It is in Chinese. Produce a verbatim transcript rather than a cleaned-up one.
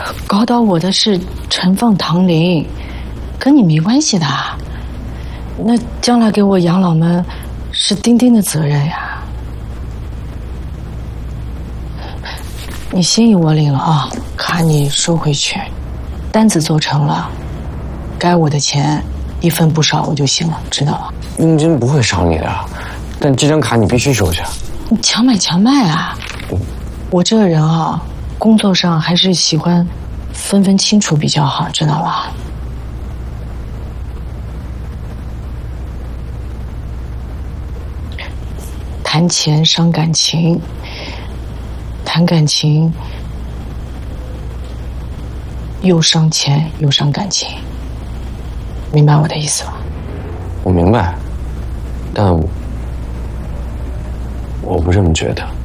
搞倒我的是陈凤唐林，跟你没关系的。那将来给我养老们是丁丁的责任呀。你心意我领了啊，卡你收回去，单子做成了，该我的钱一分不少我就行了，知道吗？ 英真不会少你的，但这张卡你必须收下。 你强买强卖啊！嗯、我这个人啊，工作上还是喜欢分分清楚比较好，知道吧？谈钱伤感情，谈感情又伤钱又伤感情，明白我的意思吧？ 我明白，但我不这么觉得。